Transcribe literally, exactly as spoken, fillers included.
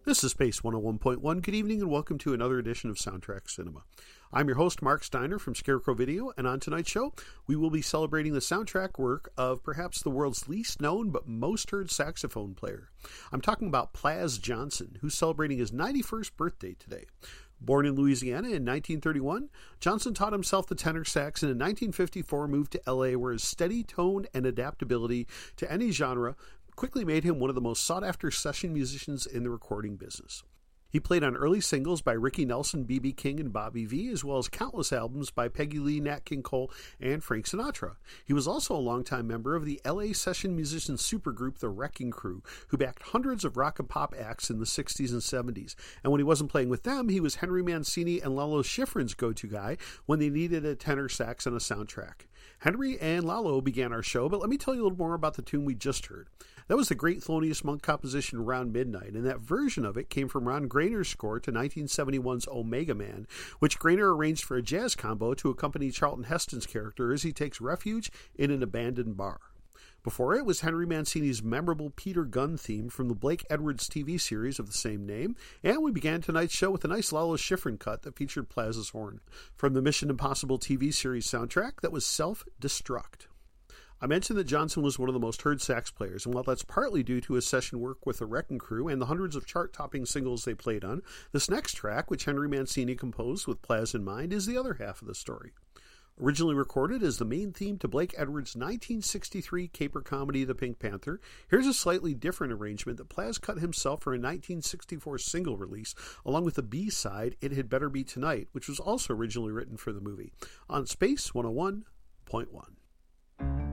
This is Space one oh one point one. Good evening and welcome to another edition of Soundtrack Cinema. I'm your host, Mark Steiner from Scarecrow Video, and on tonight's show, we will be celebrating the soundtrack work of perhaps the world's least known but most heard saxophone player. I'm talking about Plas Johnson, who's celebrating his ninety-first birthday today. Born in Louisiana in nineteen thirty-one, Johnson taught himself the tenor sax and in nineteen fifty-four moved to L A, where his steady tone and adaptability to any genre quickly made him one of the most sought-after session musicians in the recording business. He played on early singles by Ricky Nelson, B B King, and Bobby Vee, as well as countless albums by Peggy Lee, Nat King Cole, and Frank Sinatra. He was also a longtime member of the L A session musician supergroup The Wrecking Crew, who backed hundreds of rock and pop acts in the sixties and seventies. And when he wasn't playing with them, he was Henry Mancini and Lalo Schifrin's go-to guy when they needed a tenor sax on a soundtrack. Henry and Lalo began our show, but let me tell you a little more about the tune we just heard. That was the great Thelonious Monk composition Around Midnight, and that version of it came from Ron Grainer's score to nineteen seventy-one's Omega Man, which Grainer arranged for a jazz combo to accompany Charlton Heston's character as he takes refuge in an abandoned bar. Before it was Henry Mancini's memorable Peter Gunn theme from the Blake Edwards T V series of the same name, and we began tonight's show with a nice Lalo Schifrin cut that featured Plas's horn. From the Mission Impossible T V series soundtrack, that was Self-Destruct. I mentioned that Johnson was one of the most heard sax players, and while that's partly due to his session work with the Wrecking Crew and the hundreds of chart-topping singles they played on, this next track, which Henry Mancini composed with Plas in mind, is the other half of the story. Originally recorded as the main theme to Blake Edwards' nineteen sixty-three caper comedy The Pink Panther, here's a slightly different arrangement that Plas cut himself for a nineteen sixty-four single release, along with the B-side, It Had Better Be Tonight, which was also originally written for the movie, on Space one oh one point one.